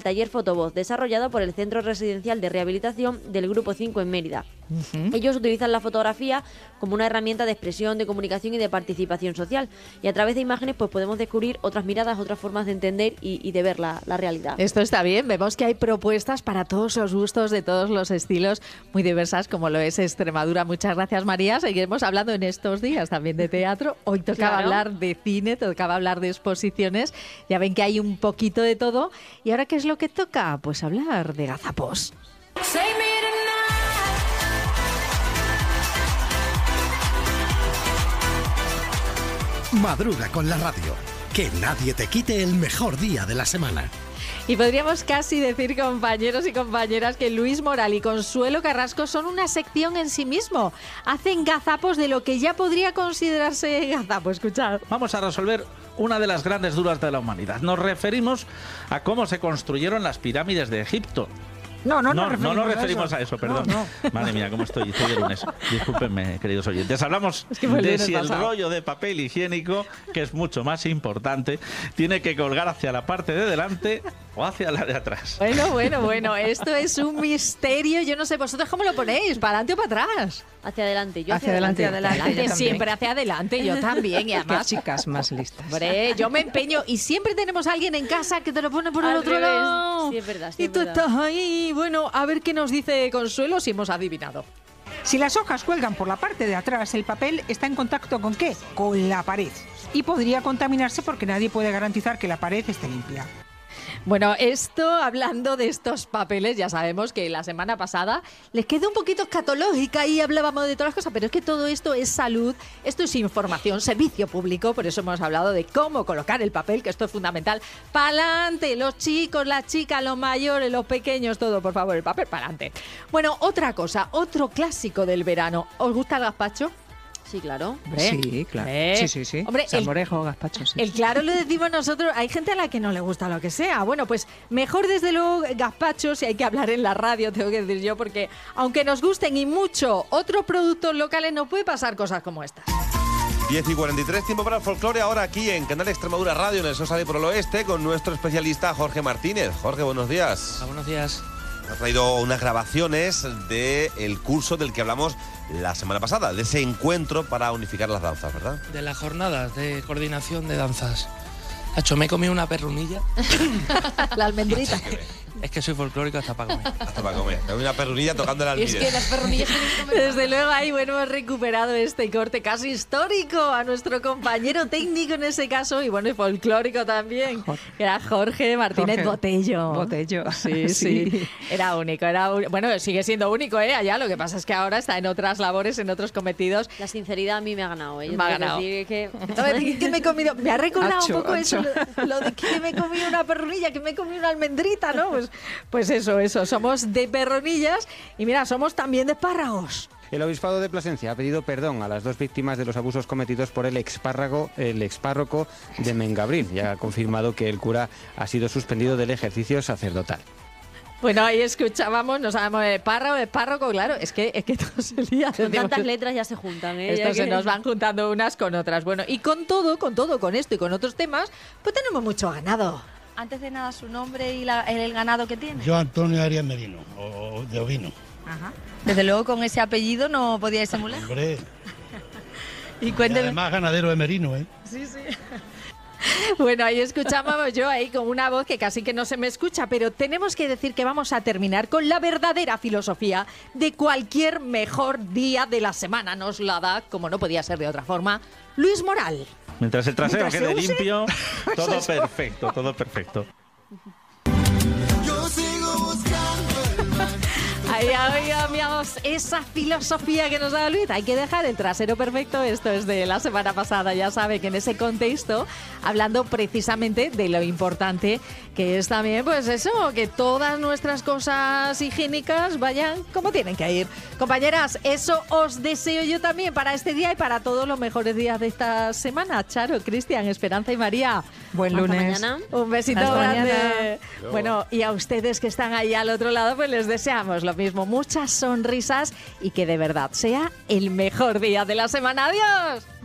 taller Fotovoz, desarrollado por el Centro Residencial de Rehabilitación del Grupo 5 en Mérida. Ellos utilizan la fotografía como una herramienta de expresión, de comunicación y de participación social. Y a través de imágenes pues podemos descubrir otras miradas, otras formas de entender y de ver la realidad. Esto está bien. Vemos que hay propuestas para todos los gustos, de todos los estilos, muy diversas, como lo es Extremadura. Muchas gracias, María. Seguiremos hablando en estos días también de teatro. Hoy tocaba hablar de cine, tocaba hablar de exposiciones. Ya ven que hay un poquito de todo. ¿Y ahora qué es lo que toca? Pues hablar de gazapos. Madruga con la radio. Que nadie te quite el mejor día de la semana. Y podríamos casi decir, compañeros y compañeras, que Luis Moral y Consuelo Carrasco son una sección en sí mismo. Hacen gazapos de lo que ya podría considerarse gazapo. Escuchad. Vamos a resolver una de las grandes dudas de la humanidad. Nos referimos a cómo se construyeron las pirámides de Egipto. No nos referimos a eso, perdón. No. Madre mía, ¿cómo estoy? Estoy de lunes. Discúlpenme, queridos oyentes. Hablamos de si el rollo de papel higiénico, que es mucho más importante, tiene que colgar hacia la parte de delante o hacia la de atrás. Bueno, esto es un misterio. Yo no sé, ¿vosotros cómo lo ponéis? ¿Para adelante o para atrás? Hacia adelante. Yo hacia adelante. Siempre hacia adelante, yo también. Y además, qué chicas más listas. Hombre, yo me empeño. Y siempre tenemos a alguien en casa que te lo pone por el otro lado. Sí, es verdad. Y tú estás ahí. Bueno, a ver qué nos dice Consuelo, si hemos adivinado. Si las hojas cuelgan por la parte de atrás, el papel está en contacto ¿con qué? Con la pared. Y podría contaminarse porque nadie puede garantizar que la pared esté limpia. Bueno, esto, hablando de estos papeles, ya sabemos que la semana pasada les quedó un poquito escatológica y hablábamos de todas las cosas, pero es que todo esto es salud, esto es información, servicio público, por eso hemos hablado de cómo colocar el papel, que esto es fundamental. ¡Pa'lante! Los chicos, las chicas, los mayores, los pequeños, todo, por favor, el papel pa'lante. Bueno, otra cosa, otro clásico del verano. ¿Os gusta el gazpacho? Sí, claro. Hombre, sí, claro. Sí. Hombre, salmorejo, gazpacho, sí. El claro lo decimos nosotros. Hay gente a la que no le gusta lo que sea. Bueno, pues mejor desde luego gazpacho, si hay que hablar en la radio, tengo que decir yo, porque aunque nos gusten y mucho otros productos locales, no puede pasar cosas como estas. 10:43, tiempo para el folclore, ahora aquí en Canal Extremadura Radio, en el Sosa de Por el Oeste, con nuestro especialista Jorge Martínez. Jorge, buenos días. Hola, buenos días. Has traído unas grabaciones del curso del que hablamos la semana pasada, de ese encuentro para unificar las danzas, ¿verdad? De las jornadas de coordinación de danzas. Hacho, me he comido una perrunilla. La almendrita. Es que soy folclórico hasta para comer. Hasta para comer. Hay una perrunilla tocando el almíbar. Es que las perrunillas desde luego ahí, bueno, hemos recuperado este corte casi histórico a nuestro compañero técnico en ese caso y bueno, y folclórico también, que era Jorge Martínez Botello. Botello. Sí. Era único. Bueno, sigue siendo único, allá. Lo que pasa es que ahora está en otras labores, en otros cometidos. La sinceridad a mí me ha ganado, Me ha ganado. Que me he comido. Me ha recordado un poco eso, lo de que me he comido una perrunilla, que me he comido una almendrita, ¿no? Pues eso, somos de perronillas y mira, somos también de espárragos. El obispado de Plasencia ha pedido perdón a las dos víctimas de los abusos cometidos por el expárroco de Mengabril. Ya ha confirmado que el cura ha sido suspendido del ejercicio sacerdotal. Bueno, ahí escuchábamos, no sabemos de párroco, claro, es que todo se lía. Con tantas letras ya se juntan, Esto se nos van juntando unas con otras. Bueno, y con todo, con esto y con otros temas, pues tenemos mucho ganado. Antes de nada, su nombre y el ganado que tiene. Yo, Antonio Arias Merino, o de ovino. Ajá. Desde luego, con ese apellido no podíais ser muy lejos. Hombre. Y cuénteme. Además, ganadero de merino, Sí. Bueno, ahí escuchábamos yo ahí con una voz que casi que no se me escucha, pero tenemos que decir que vamos a terminar con la verdadera filosofía de cualquier mejor día de la semana. Nos la da, como no podía ser de otra forma, Luis Moral. Mientras el trasero quede limpio, todo perfecto, todo perfecto. Yo sigo buscando el mar. Ahí amigos, esa filosofía que nos da Luis. Hay que dejar el trasero perfecto. Esto es de la semana pasada. Ya sabe que en ese contexto, hablando precisamente de lo importante que es también, pues eso, que todas nuestras cosas higiénicas vayan como tienen que ir. Compañeras, eso os deseo yo también para este día y para todos los mejores días de esta semana. Charo, Cristian, Esperanza y María. Buen lunes. Mañana. Un besito Hasta grande. Mañana. Bueno, y a ustedes que están ahí al otro lado, pues les deseamos lo mismo. Muchas sonrisas y que de verdad sea el mejor día de la semana. ¡Adiós!